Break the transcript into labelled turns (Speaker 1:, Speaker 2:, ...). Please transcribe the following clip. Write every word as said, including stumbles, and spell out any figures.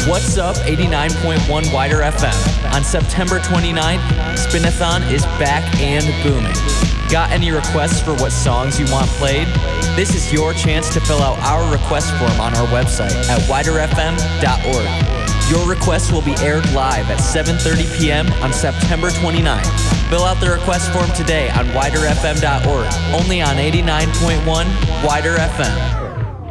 Speaker 1: What's Up eighty-nine point one Wider F M. On September twenty-ninth, Spinathon is back and booming. Got any requests for what songs you want played? This is your chance to fill out our request form on our website at wider f m dot org. Your request will be aired live at seven thirty p.m. on September twenty-ninth. Fill out the request form today on wider f m dot org, only on eighty-nine point one Wider F M.